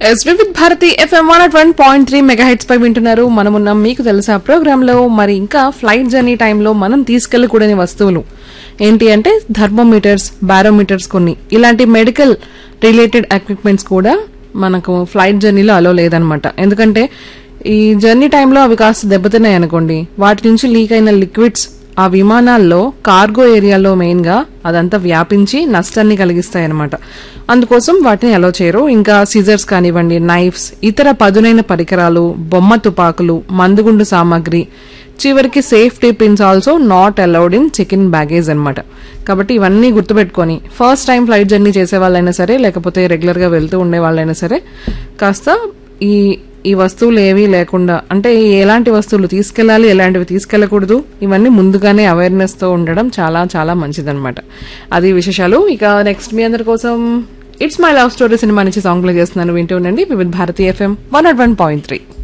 Vividh Bharati FM 101.3 megahertz పై వింటున్నారు. మనమున్నాం మీకు తెలుసా ప్రోగ్రామ్ లో. మరి ఇంకా ఫ్లైట్ జర్నీ టైంలో మనం తీసుకెళ్లకూడని వస్తువులు ఏంటి అంటే థర్మోమీటర్స్, బారోమీటర్స్, కొన్ని ఇలాంటి మెడికల్ రిలేటెడ్ ఎక్విప్మెంట్స్ కూడా మనకు ఫ్లైట్ జర్నీలో అలో లేదనమాట. ఎందుకంటే ఈ జర్నీ టైంలో అవి కాస్త దెబ్బతిన్నాయి అనుకోండి, వాటి నుంచి లీక్ అయిన లిక్విడ్స్ ఆ విమానాల్లో కార్గో ఏరియాలో మెయిన్ గా అదంతా వ్యాపించి నష్టాన్ని కలిగిస్తాయి అనమాట. అందుకోసం వాటిని అలో చేయరు. ఇంకా సిజర్స్ కానివ్వండి, నైఫ్స్, ఇతర పదునైన పరికరాలు, బొమ్మ తుపాకులు, మందుగుండు సామాగ్రి, చివరికి safety pins also not allowed in check in baggage అనమాట. కాబట్టి ఇవన్నీ గుర్తుపెట్టుకొని ఫస్ట్ టైం ఫ్లైట్ జర్నీ చేసే వాళ్ళైనా సరే, లేకపోతే రెగ్యులర్ గా వెళ్తూ ఉండే వాళ్ళైనా సరే, కాస్త ఈ వస్తువులు ఏవీ లేకుండా, అంటే ఎలాంటి వస్తువులు తీసుకెళ్లాలి, ఎలాంటివి తీసుకెళ్లకూడదు, ఇవన్నీ ముందుగానే అవేర్నెస్ తో ఉండడం చాలా చాలా మంచిదన్నమాట. అది విశేషాలు. ఇక నెక్స్ట్ మీ అందరి కోసం it's my love story cinema నుంచి సాంగ్ ప్లే చేస్తున్నాను. వింటూ ఉండండి వివిధ్ భారతి ఎఫ్ఎం 101.3.